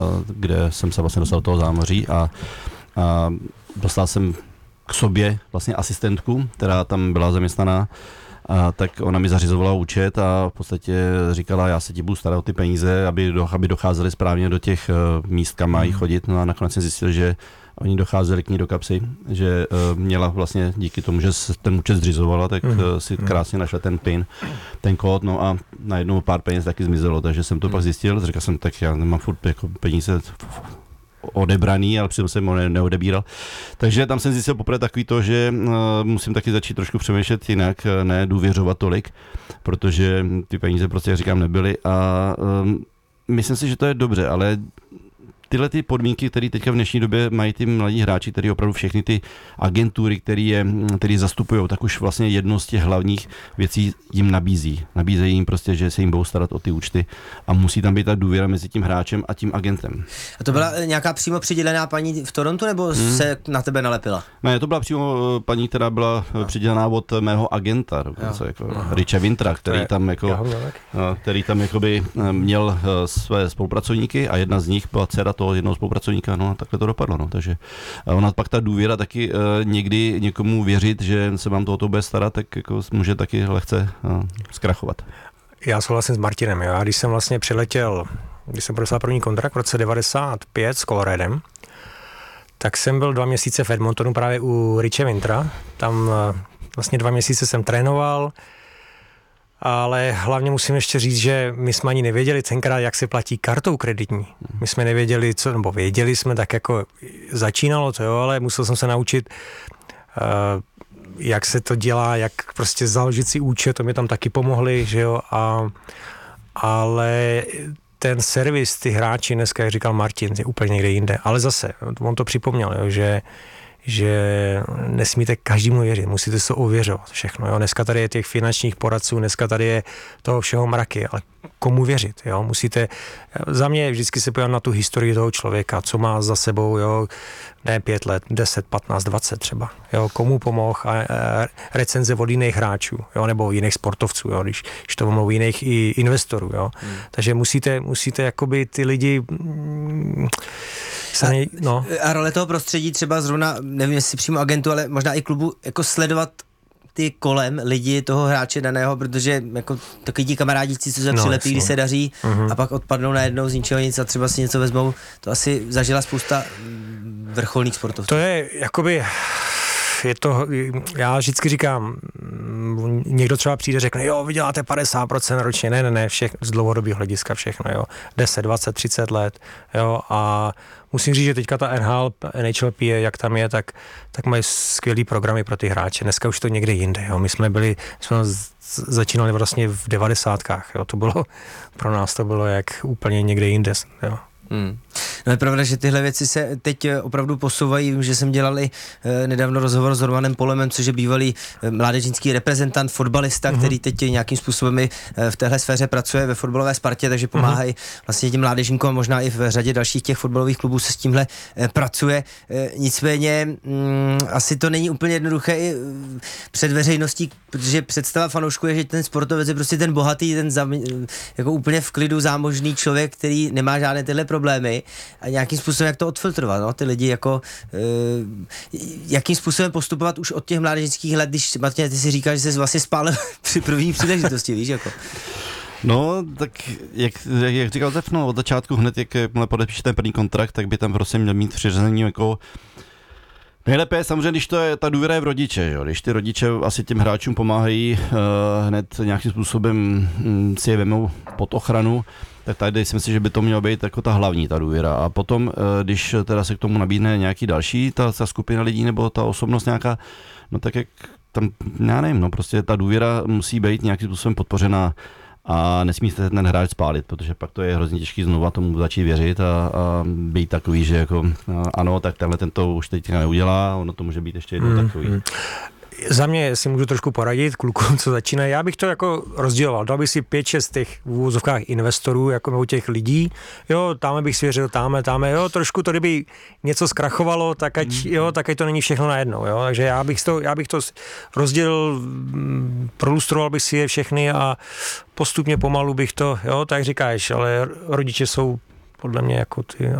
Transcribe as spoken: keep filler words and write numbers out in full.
kde jsem se vlastně dostal do toho zámoří a, a dostal jsem k sobě vlastně asistentku, která tam byla zaměstnaná. A tak ona mi zařizovala účet a v podstatě říkala, já se ti budu starat o ty peníze, aby, do, aby docházely správně do těch uh, míst, kam mají chodit. No a nakonec jsem zjistil, že oni docházeli k ní do kapsy, že uh, měla vlastně díky tomu, že se ten účet zřizovala, tak uh, si krásně našla ten pin, ten kód, no a najednou pár peněz taky zmizelo, takže jsem to pak zjistil, říkal jsem, tak já nemám furt jako peníze odebraný, ale přitom jsem ho ne- neodebíral. Takže tam jsem zjistil poprvé takový to, že uh, musím taky začít trošku přemýšlet jinak, ne důvěřovat tolik, protože ty peníze prostě, jak říkám, nebyly a um, myslím si, že to je dobře, ale tyhle ty podmínky, které teďka v dnešní době mají ty mladí hráči, který opravdu všechny ty agentury, který je, který zastupují, tak už vlastně jedno z těch hlavních věcí jim nabízí. Nabízejí jim prostě, že se jim budou starat o ty účty a musí tam být ta důvěra mezi tím hráčem a tím agentem. A to byla nějaká přímo přidělená paní v Torontu, nebo hmm. se na tebe nalepila? Ne, to byla přímo paní, která byla no. přidělená od mého agenta, dokonce, jako Richa Wintera, který tam jako, který tam jakoby měl své spolupracovníky a jedna z nich byla dcera toho jednoho spolupracovníka, no a takhle to dopadlo, no, takže ona pak ta důvěra taky uh, někdy někomu věřit, že se vám tohoto bude starat, tak jako může taky lehce uh, zkrachovat. Já souhlasím s Martinem, jo, a když jsem vlastně přiletěl, když jsem podepsal první kontrakt v roce devadesát pět s Coloradem, tak jsem byl dva měsíce v Edmontonu právě u Riche Wintera, tam uh, vlastně dva měsíce jsem trénoval, ale hlavně musím ještě říct, že my jsme ani nevěděli tenkrát, jak se platí kartou kreditní. My jsme nevěděli, co, nebo věděli jsme, tak jako začínalo to, jo, ale musel jsem se naučit, uh, jak se to dělá, jak prostě založit si účet, to mi tam taky pomohli, že jo, a, ale ten servis, ty hráči dneska, jak říkal Martin, je úplně někde jinde. Ale zase, on to připomněl, jo, že že nesmíte každému věřit, musíte se ověřovat všechno. Jo. Dneska tady je těch finančních poradců, dneska tady je toho všeho mraky, ale komu věřit? Jo. Musíte, za mě vždycky se podívat na tu historii toho člověka, co má za sebou, jo, ne pět let, deset, patnáct, dvacet třeba. Jo. Komu pomohl a, a recenze od jiných hráčů, jo, nebo jiných sportovců, jo, když, když to mluví jiných i investorů. Jo. Hmm. Takže musíte, musíte jakoby ty lidi mm, A, no. a role toho prostředí třeba zrovna, nevím jestli přímo agentu, ale možná i klubu, jako sledovat ty kolem lidi toho hráče daného, protože jako takový ti kamarádíci, co se no, přilepí, když se daří uh-huh. a pak odpadnou najednou z ničeho nic a třeba si něco vezmou, to asi zažila spousta vrcholných sportovců. To je jakoby... Je to, já vždycky říkám, někdo třeba přijde, řekne, jo, vyděláte padesát procent ročně, ne, ne, ne, všech, z dlouhodobého hlediska všechno, jo, deset, dvacet, třicet let, jo, a musím říct, že teďka ta N H L, N H L P, jak tam je, tak, tak mají skvělý programy pro ty hráče, dneska už to někde jinde, jo, my jsme byli, jsme začínali vlastně v devadesátkách, jo, to bylo, pro nás to bylo jak úplně někde jinde, jo. Hmm. No je pravda, že tyhle věci se teď opravdu posouvají. Vím, že jsem dělal i e, nedávno rozhovor s Romanem Polemem, což je bývalý e, mládežnický reprezentant, fotbalista, mm-hmm. který teď nějakým způsobem e, v téhle sféře pracuje ve fotbalové Spartě, takže pomáhají mm-hmm. vlastně těm mládežníkům a možná i v řadě dalších těch fotbalových klubů se s tímhle e, pracuje. E, nicméně mm, asi to není úplně jednoduché i před veřejností, protože představa fanoušku je, že ten sportovec je prostě ten bohatý, ten zam, jako úplně v klidu zámožný člověk, který nemá žádné tyhle problémy a nějakým způsobem jak to odfiltrovat, no, ty lidi jako e, jakým způsobem postupovat už od těch mládežnických let, když Martin, ty si říkal, že jsi vlastně spálil při první příležitosti, víš, jako. No, tak jak, jak, jak říkal Zef, no, od začátku hned, jak podepíše ten první kontrakt, tak by tam prostě měl mít přiřazení jako nejlépe je samozřejmě, když to je, ta důvěra je v rodiče, jo? Když ty rodiče asi těm hráčům pomáhají uh, hned nějakým způsobem um, si je vemou pod ochranu, tak tady si myslím, že by to mělo být jako ta hlavní, ta důvěra. A potom, uh, když teda se k tomu nabídne nějaký další, ta, ta skupina lidí nebo ta osobnost nějaká, no tak jak tam, já nevím, no prostě ta důvěra musí být nějakým způsobem podpořená a nesmí se ten hráč spálit, protože pak to je hrozně těžký znova tomu začít věřit a, a být takový, že jako ano, tak tenhle tento už teď neudělá, ono to může být ještě jednou mm, takový. Mm. Za mě si můžu trošku poradit klukům, co začínají. Já bych to jako rozděloval. Dal bych si pět, šest těch v úvozovkách investorů, jako u těch lidí. Jo, táme bych svěřil, táme, táme, jo, trošku to, kdyby něco zkrachovalo, tak ať, jo, tak ať to není všechno najednou, jo. Takže já bych to, já bych to rozdělil, prolustroval bych si je všechny a postupně pomalu bych to, jo, tak říkáš, ale rodiče jsou podle mě jako ty